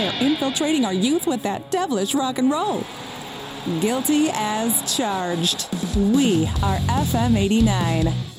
They're infiltrating our youth with that devilish rock and roll. Guilty as charged. We are FM 89.